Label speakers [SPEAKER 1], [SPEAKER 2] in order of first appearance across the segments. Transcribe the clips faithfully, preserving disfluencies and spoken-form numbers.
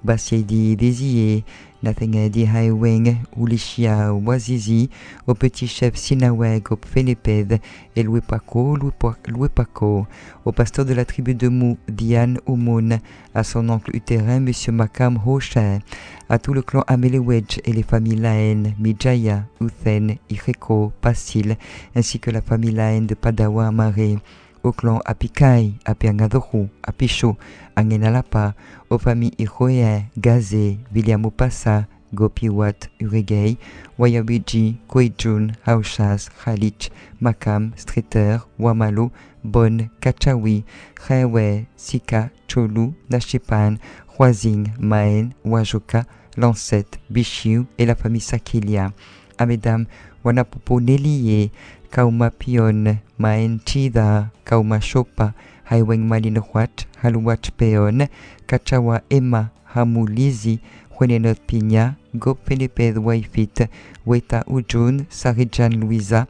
[SPEAKER 1] Basiedi Désié, Nathangadi Haiweng, Ulishia Wazizi, au petit chef Sinaweg, au Feneped, et Louis Paco, Louis Paco, au pasteur de la tribu de Mou, Diane Oumoun, à son oncle utérin, Monsieur Makam Hoshe, à tout le clan Amelewedge et les familles Laen, Mijaya, Uthen, Ireko, Pasil, ainsi que la famille Laen de Padawa Amare, au clan Apikai, Apiangadoru, Apisho, Angenalapa, aux familles Iroé, Gazé, Viliamopassa, Gopiwat, Uregei, Wayabiji, Koijun, Haushas, Khalich, Makam, Streeter, Wamalo, Bon, Kachawi, Khewe, Sika, Cholu, Nashipan, Huazing, Maen, Wajoka, Lancet, Bishiu et la famille Sakilia. À mesdames, Wanapopo Nelie, Kauma Pion, Maen Chida, Kauma Chopa, Haiweng Malinowat, Haluwat Peon, Kachawa Emma, Hamulizi, Juenenot Pigna, Gop Feneped Waifit, Weta Ujun, Sarijan Louisa,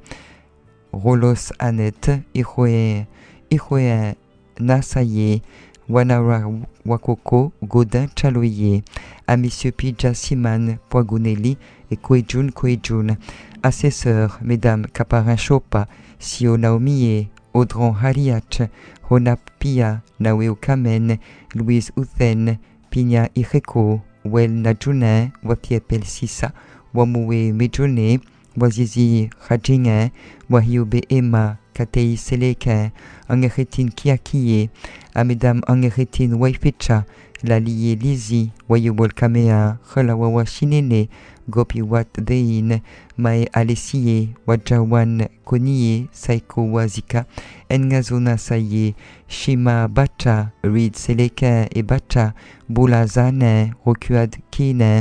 [SPEAKER 1] Rolos Annette, Ihoe, Ihoe Nasaye, Wanara Wakoko, Godin Chaloye, à Monsieur Pija Siman, Poiguneli et Koejun Koejun, à ses sœurs, Mesdames Kaparin Chopa, Sio Naomie, Audron Hariach, Honap Pia, Naweo Kamen, Louise Uthen, Pigna Ireko, Wel Najunin, Wapiepel Sissa, Wamue Mejone, Wazizi Rajingen, Wahiobe Emma, Katei Seleken, Angeretin Kiakie, à Mesdames Angeretin Waificha, Lalie Lizi, Wayobol Kamea, Khalawawa Shinene, Gopi Wat Dein, Mae Alessie, Wajawan Konie, Saiko Wazika, Ngazona Saye, Shima Bacha, Reed Seleka et Bacha, Bula Zane, Rokuad Kine,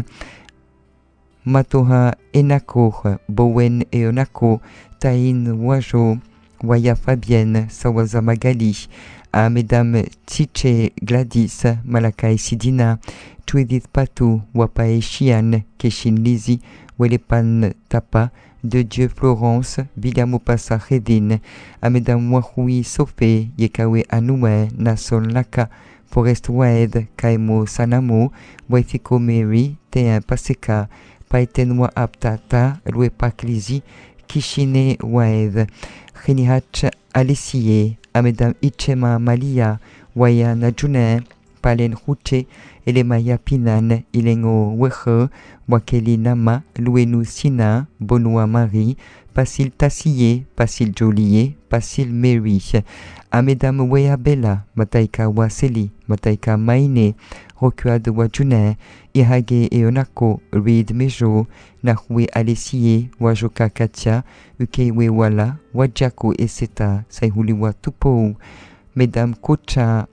[SPEAKER 1] Matoha Enako, Bowen et Onako, Tain Wajo, Waya Fabienne, Sawaza Magali, à Mesdames Tiche Gladys, Malakai Sidina, Twedith Patou, Wapae Chian, Keshin Lizi, Welepan Tapa, De Dieu Florence, Bigamopassa Redin, à Mesdames Wahui Sofé, Yekawe Anoue, Nason Laka, Forest Waed, Kaimo Sanamo, Waithiko Mary, Tein Paseka, Paitenwa Aptata, Loué Paklizi, Kishine Waed, Renihach Alessie, à Mesdames Ichema Malia, Waya Najunin, Palen Rouche, Elemaya Pinan, Ilengo Weche, Wakeli Nama, Louenou Sina, Bonoua Marie, Pasil Tassier, Pasil Jolier, Pasil Mary, à Mesdames Wea Bella, Mataika Waseli, Mataika Maine, Rokuad Wajunin, Ihage Eonako, Reed Mejo, Nahwe Alessie, Wajoka Katia, Ukewe Wala, Wajako Eseta, Saihuliwa Tupo, Mesdames Kocha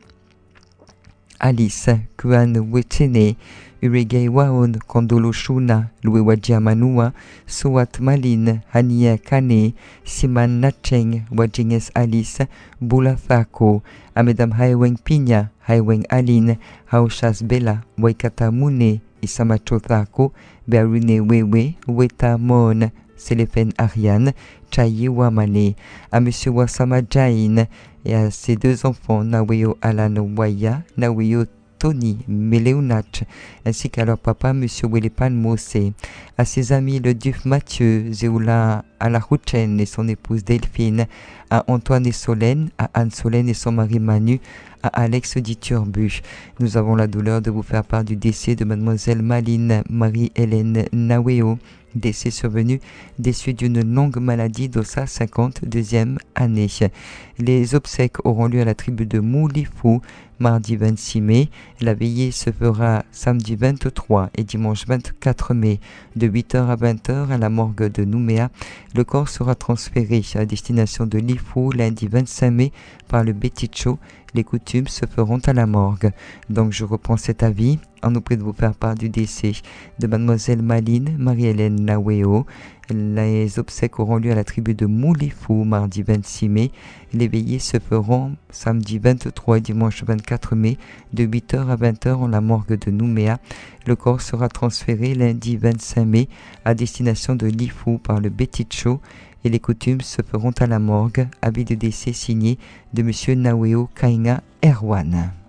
[SPEAKER 1] Alice, Kuan Wetene, Uregei Waon, Kondolo Shuna, Loué Wajia Manua, Soat Malin, Hania Kane, Siman Nacheng, Wajinges Alice, Bula Thako, à Mesdames Haiweng Pigna, Haiweng Aline, Haushas Bella, Waikata Mune, Isamacho Thako, Berune Wewe, Weta Mon, Selefen Ariane, Chayi Wamane, à Monsieur Wasama Jain et à ses deux enfants, Naweo Alan Waya, Naweo Tony Meleunach, ainsi qu'à leur papa, Monsieur Welepan Mose, à ses amis le duc Mathieu, Zéoula Alahuchen et son épouse Delphine, à Antoine et Solène, à Anne Solène et son mari Manu, à Alex Diturbu. Nous avons la douleur de vous faire part du décès de Mademoiselle Maline Marie-Hélène Naweo, décès survenu des suites d'une longue maladie d'O S A cinquante-deuxième année. Les obsèques auront lieu à la tribu de Moulifou, mardi vingt-six mai. La veillée se fera samedi vingt-trois et dimanche vingt-quatre mai, de huit heures à vingt heures à la morgue de Nouméa. Le corps sera transféré à destination de Lifou lundi vingt-cinq mai par le Beticho. Les coutumes se feront à la morgue. Donc je reprends cet avis en nous prie de vous faire part du décès de Mademoiselle Maline Marie-Hélène Naweo. Les obsèques auront lieu à la tribu de Moulifou mardi vingt-six mai. Les veillées se feront samedi vingt-trois et dimanche vingt-quatre mai de huit heures à vingt heures en la morgue de Nouméa. Le corps sera transféré lundi vingt-cinq mai à destination de Lifou par le Beticho et les coutumes se feront à la morgue. Avis de décès signé de Monsieur Naweo Kainga Erwan.